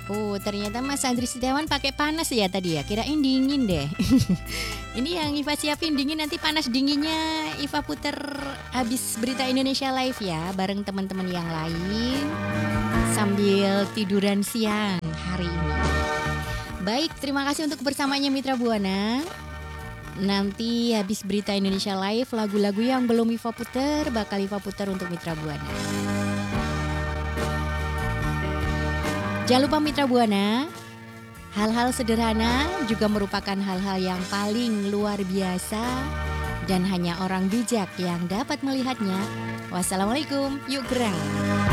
Oh, ternyata Mas Andri Setiawan pakai panas ya tadi ya? Kirain dingin deh. Ini yang Iva siapin dingin, nanti panas dinginnya Iva puter habis berita Indonesia Live ya, bareng teman-teman yang lain sambil tiduran siang hari ini. Baik, terima kasih untuk bersamanya Mitra Buana. Nanti habis berita Indonesia Live, lagu-lagu yang belum Iva puter bakal Iva puter untuk Mitra Buana. Jangan lupa Mitra Buana, hal-hal sederhana juga merupakan hal-hal yang paling luar biasa dan hanya orang bijak yang dapat melihatnya. Wassalamualaikum, yuk gerak.